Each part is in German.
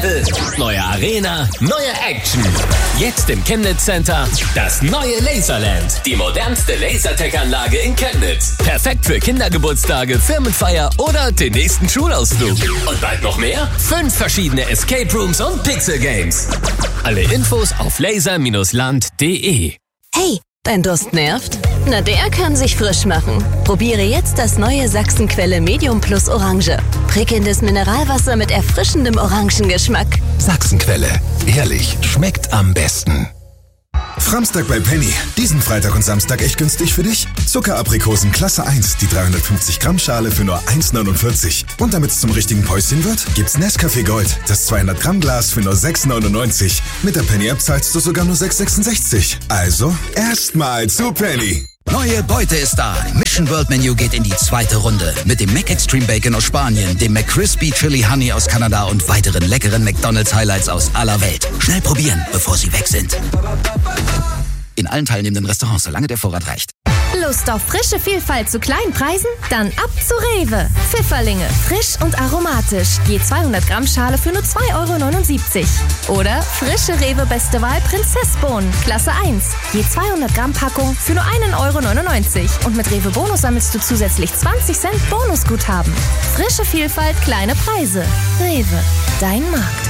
Neue Arena, neue Action. Jetzt im Chemnitz Center das neue Laserland. Die modernste Lasertag-Anlage in Chemnitz. Perfekt für Kindergeburtstage, Firmenfeier oder den nächsten Schulausflug. Und bald noch mehr? 5 verschiedene Escape Rooms und Pixel Games. Alle Infos auf laser-land.de. Hey, dein Durst nervt? Na, der kann sich frisch machen. Probiere jetzt das neue Sachsenquelle Medium Plus Orange. Prickelndes Mineralwasser mit erfrischendem Orangengeschmack. Sachsenquelle. Ehrlich, schmeckt am besten. Framstag bei Penny. Diesen Freitag und Samstag echt günstig für dich? Zuckeraprikosen Klasse 1, die 350 Gramm Schale für nur 1,49. Und damit es zum richtigen Päuschen wird, gibt's Nescafé Gold, das 200 Gramm Glas für nur 6,99. Mit der Penny App zahlst du sogar nur 6,66. Also erstmal zu Penny. Neue Beute ist da. Mission World Menu geht in die 2. Runde. Mit dem Mac Extreme Bacon aus Spanien, dem McCrispy Chili Honey aus Kanada und weiteren leckeren McDonald's Highlights aus aller Welt. Schnell probieren, bevor sie weg sind. In allen teilnehmenden Restaurants, solange der Vorrat reicht. Lust auf frische Vielfalt zu kleinen Preisen? Dann ab zu Rewe. Pfifferlinge, frisch und aromatisch. Je 200 Gramm Schale für nur 2,79 €. Oder frische Rewe Beste Wahl Prinzessbohnen, Klasse 1. Je 200 Gramm Packung für nur 1,99 €. Und mit Rewe Bonus sammelst du zusätzlich 20 Cent Bonusguthaben. Frische Vielfalt, kleine Preise. Rewe, dein Markt.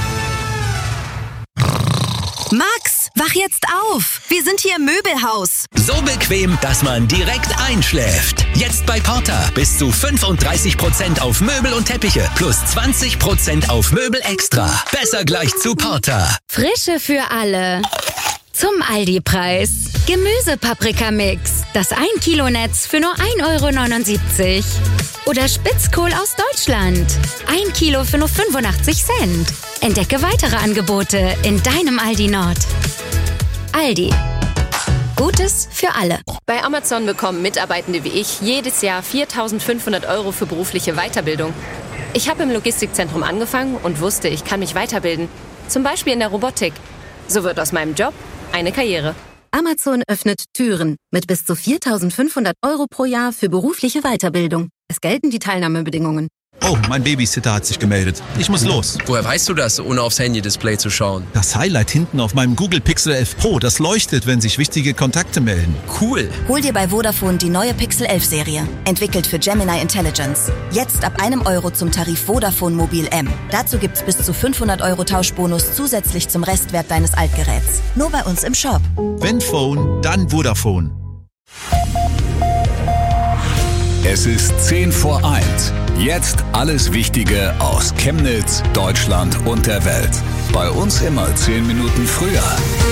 Max, wach jetzt auf! Wir sind hier im Möbelhaus. So bequem, dass man direkt einschläft. Jetzt bei Porter bis zu 35% auf Möbel und Teppiche plus 20% auf Möbel extra. Besser gleich zu Porter. Frische für alle. Zum Aldi-Preis. Gemüsepaprikamix. Das 1-Kilo-Netz für nur 1,79 €. Oder Spitzkohl aus Deutschland. 1 Kilo für nur 85 Cent. Entdecke weitere Angebote in deinem Aldi Nord. Aldi. Gutes für alle. Bei Amazon bekommen Mitarbeitende wie ich jedes Jahr 4.500 € für berufliche Weiterbildung. Ich habe im Logistikzentrum angefangen und wusste, ich kann mich weiterbilden. Zum Beispiel in der Robotik. So wird aus meinem Job eine Karriere. Amazon öffnet Türen mit bis zu 4.500 € pro Jahr für berufliche Weiterbildung. Es gelten die Teilnahmebedingungen. Oh, mein Babysitter hat sich gemeldet. Ich muss los. Woher weißt du das, ohne aufs Handy-Display zu schauen? Das Highlight hinten auf meinem Google Pixel 11 Pro, das leuchtet, wenn sich wichtige Kontakte melden. Cool. Hol dir bei Vodafone die neue Pixel 11 Serie. Entwickelt für Gemini Intelligence. Jetzt ab 1 € zum Tarif Vodafone Mobil M. Dazu gibt's bis zu 500 € Tauschbonus zusätzlich zum Restwert deines Altgeräts. Nur bei uns im Shop. Wenn Phone, dann Vodafone. Es ist 10 vor 1. Jetzt alles Wichtige aus Chemnitz, Deutschland und der Welt. Bei uns immer 10 Minuten früher.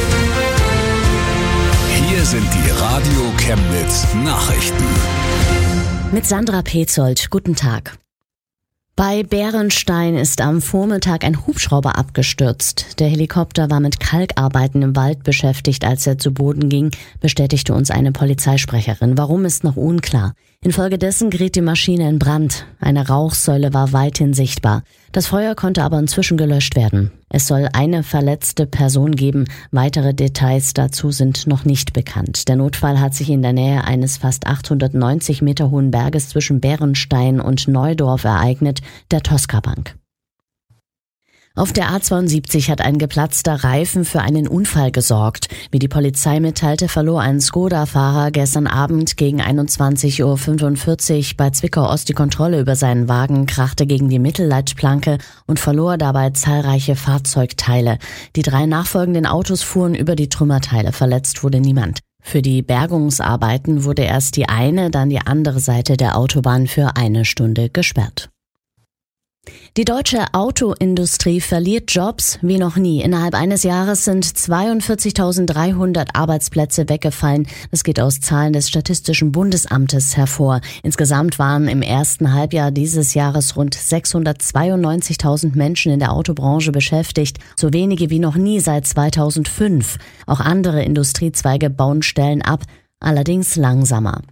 Hier sind die Radio Chemnitz Nachrichten. Mit Sandra Petzold. Guten Tag. Bei Bärenstein ist am Vormittag ein Hubschrauber abgestürzt. Der Helikopter war mit Kalkarbeiten im Wald beschäftigt, als er zu Boden ging, bestätigte uns eine Polizeisprecherin. Warum, ist noch unklar. Infolgedessen geriet die Maschine in Brand. Eine Rauchsäule war weithin sichtbar. Das Feuer konnte aber inzwischen gelöscht werden. Es soll eine verletzte Person geben. Weitere Details dazu sind noch nicht bekannt. Der Notfall hat sich in der Nähe eines fast 890 Meter hohen Berges zwischen Bärenstein und Neudorf ereignet, der Tosca-Bank. Auf der A72 hat ein geplatzter Reifen für einen Unfall gesorgt. Wie die Polizei mitteilte, verlor ein Skoda-Fahrer gestern Abend gegen 21:45 Uhr bei Zwickau-Ost die Kontrolle über seinen Wagen, krachte gegen die Mittelleitplanke und verlor dabei zahlreiche Fahrzeugteile. Die 3 nachfolgenden Autos fuhren über die Trümmerteile. Verletzt wurde niemand. Für die Bergungsarbeiten wurde erst die eine, dann die andere Seite der Autobahn für 1 Stunde gesperrt. Die deutsche Autoindustrie verliert Jobs wie noch nie. Innerhalb eines Jahres sind 42.300 Arbeitsplätze weggefallen. Das geht aus Zahlen des Statistischen Bundesamtes hervor. Insgesamt waren im ersten Halbjahr dieses Jahres rund 692.000 Menschen in der Autobranche beschäftigt. So wenige wie noch nie seit 2005. Auch andere Industriezweige bauen Stellen ab, allerdings langsamer.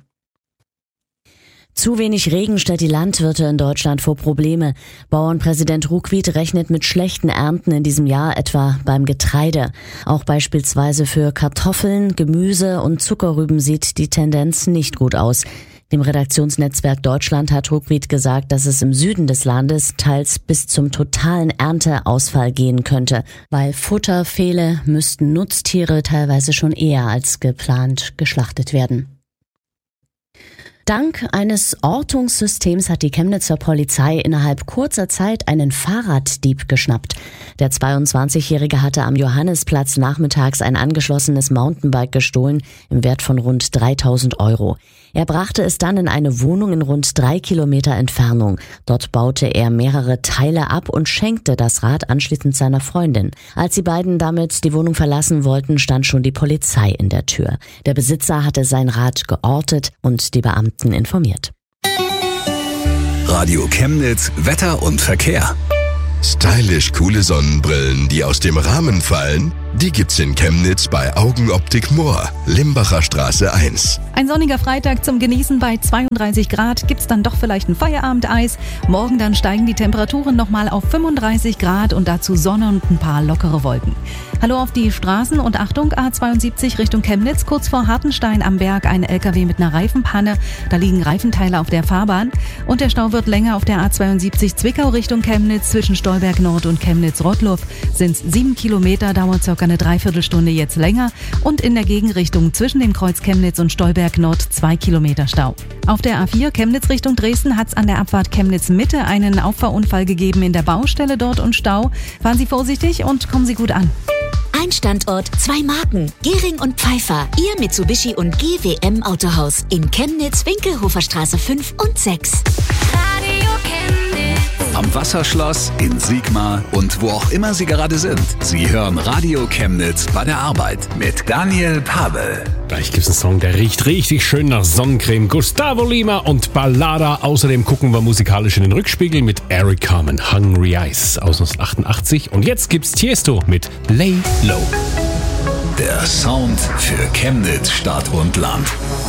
Zu wenig Regen stellt die Landwirte in Deutschland vor Probleme. Bauernpräsident Ruckwied rechnet mit schlechten Ernten in diesem Jahr, etwa beim Getreide. Auch beispielsweise für Kartoffeln, Gemüse und Zuckerrüben sieht die Tendenz nicht gut aus. Dem Redaktionsnetzwerk Deutschland hat Ruckwied gesagt, dass es im Süden des Landes teils bis zum totalen Ernteausfall gehen könnte. Weil Futter fehle, müssten Nutztiere teilweise schon eher als geplant geschlachtet werden. Dank eines Ortungssystems hat die Chemnitzer Polizei innerhalb kurzer Zeit einen Fahrraddieb geschnappt. Der 22-Jährige hatte am Johannesplatz nachmittags ein angeschlossenes Mountainbike gestohlen im Wert von rund 3.000 Euro. Er brachte es dann in eine Wohnung in rund 3 Kilometer Entfernung. Dort baute er mehrere Teile ab und schenkte das Rad anschließend seiner Freundin. Als die beiden damit die Wohnung verlassen wollten, stand schon die Polizei in der Tür. Der Besitzer hatte sein Rad geortet und die Beamten informiert. Radio Chemnitz, Wetter und Verkehr. Stylisch coole Sonnenbrillen, die aus dem Rahmen fallen, die gibt's in Chemnitz bei Augenoptik Moor, Limbacher Straße 1. Ein sonniger Freitag zum Genießen bei 32 Grad. Gibt's dann doch vielleicht ein Feierabendeis. Morgen dann steigen die Temperaturen nochmal auf 35 Grad und dazu Sonne und ein paar lockere Wolken. Hallo auf die Straßen und Achtung, A72 Richtung Chemnitz, kurz vor Hartenstein am Berg ein LKW mit einer Reifenpanne. Da liegen Reifenteile auf der Fahrbahn und der Stau wird länger auf der A72 Zwickau Richtung Chemnitz. Zwischen Stolberg Nord und Chemnitz-Rottluff sind's 7 Kilometer, dauert circa eine Dreiviertelstunde jetzt länger und in der Gegenrichtung zwischen dem Kreuz Chemnitz und Stolberg Nord 2 Kilometer Stau. Auf der A4 Chemnitz Richtung Dresden hat's an der Abfahrt Chemnitz Mitte einen Auffahrunfall gegeben in der Baustelle dort und Stau. Fahren Sie vorsichtig und kommen Sie gut an. Ein Standort, 2 Marken. Gehring und Pfeiffer. Ihr Mitsubishi und GWM Autohaus. In Chemnitz, Winkelhoferstraße 5 und 6. Radio Chemnitz. Am Wasserschloss, in Sigma und wo auch immer Sie gerade sind. Sie hören Radio Chemnitz bei der Arbeit mit Daniel Pavel. Gleich gibt's einen Song, der riecht richtig schön nach Sonnencreme. Gustavo Lima und Ballada. Außerdem gucken wir musikalisch in den Rückspiegel mit Eric Carmen, Hungry Eyes aus 1988. Und jetzt gibt's Tiesto mit Lay Low. Der Sound für Chemnitz, Stadt und Land.